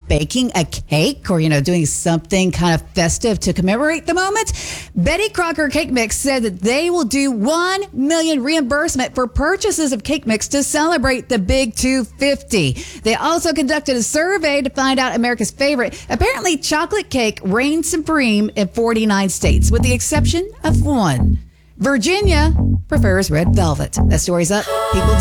baking a cake or, doing something kind of festive to commemorate the moment, Betty Crocker Cake Mix said that they will do $1 million reimbursement for purchases of cake mix to celebrate the Big 250. They also conducted a survey to find out America's favorite. Apparently, chocolate cake reigns supreme in 49 states, with the exception of one. Virginia prefers red velvet. That story's up. People